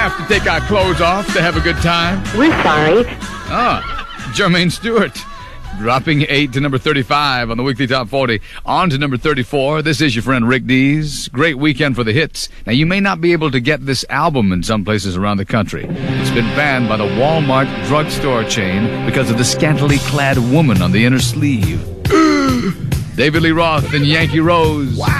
have to take our clothes off to have a good time? We're sorry. Jermaine Stewart. Dropping 8 to number 35 on the weekly top 40. On to number 34. This is your friend Rick Dees. Great weekend for the hits. Now, you may not be able to get this album in some places around the country. It's been banned by the Walmart drugstore chain because of the scantily clad woman on the inner sleeve. David Lee Roth and Yankee Rose. Wow.